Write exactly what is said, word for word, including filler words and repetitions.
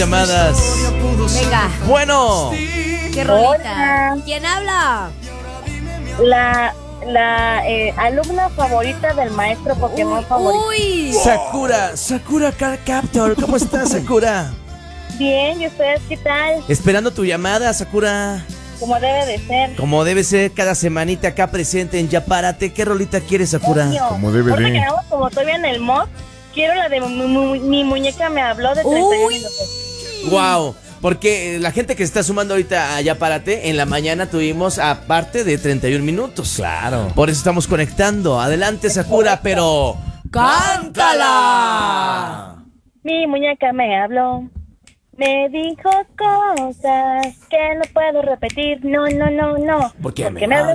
Llamadas. Venga. Bueno. Qué rolita. Hola. ¿Quién habla? La, la eh, alumna favorita del maestro Pokémon Uy, favorito. uy. Sakura, Sakura Card Captor. ¿Cómo estás, Sakura? Bien, ¿y ustedes qué tal? Esperando tu llamada, Sakura. Como debe de ser. Como debe ser cada semanita acá presente en Ya Párate. ¿Qué rolita quieres, Sakura? Obvio. Como debe Ahorita de. que andamos como todavía en el mod, quiero la de mi, mi- mi muñeca me habló de treinta y uno Uy. minutos. Wow, porque la gente que se está sumando ahorita a Ya Párate, en la mañana tuvimos aparte de treinta y uno minutos. Claro. Por eso estamos conectando. Adelante, Sakura, pero... ¡Cántala! Mi muñeca me habló, me dijo cosas que no puedo repetir. No, no, no, no. ¿Por qué Porque me me habló